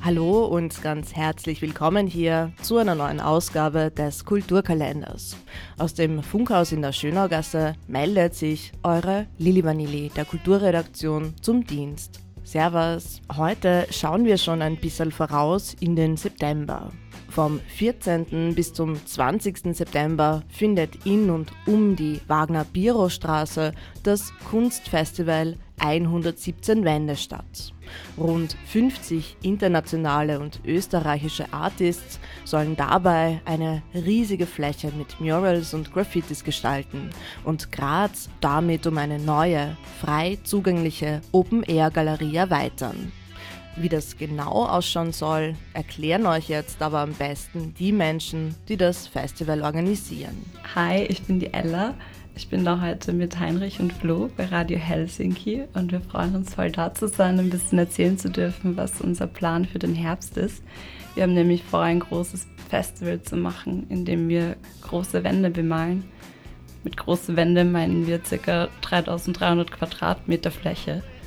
Hallo und ganz herzlich willkommen hier zu einer neuen Ausgabe des Kulturkalenders. Aus dem Funkhaus in der Schönaugasse meldet sich eure Lili Vanilli der Kulturredaktion zum Dienst. Servus, heute schauen wir schon ein bisschen voraus in den September. Vom 14. bis zum 20. September findet in und um die Wagner-Biro-Straße das Kunstfestival 117 Wände statt. Rund 50 internationale und österreichische Artists sollen dabei eine riesige Fläche mit Murals und Graffitis gestalten und Graz damit um eine neue, frei zugängliche Open-Air-Galerie erweitern. Wie das genau ausschauen soll, erklären euch jetzt aber am besten die Menschen, die das Festival organisieren. Hi, ich bin die Ella. Ich bin da heute mit Heinrich und Flo bei Radio Helsinki und wir freuen uns voll da zu sein, ein bisschen erzählen zu dürfen, was unser Plan für den Herbst ist. Wir haben nämlich vor, ein großes Festival zu machen, in dem wir große Wände bemalen. Mit großen Wänden meinen wir ca. 3300 Quadratmeter Fläche.